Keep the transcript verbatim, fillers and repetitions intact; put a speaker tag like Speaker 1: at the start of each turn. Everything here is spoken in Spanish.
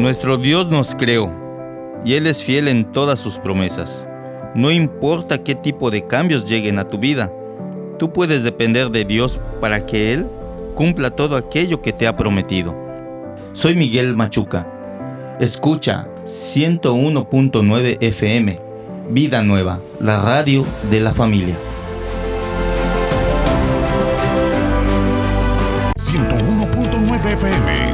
Speaker 1: Nuestro Dios nos creó y Él es fiel en todas sus promesas. No importa qué tipo de cambios lleguen a tu vida, tú puedes depender de Dios para que Él cumpla todo aquello que te ha prometido. Soy Miguel Machuca. Escucha ciento uno punto nueve F M, Vida Nueva, la radio de la familia.
Speaker 2: ciento uno punto nueve F M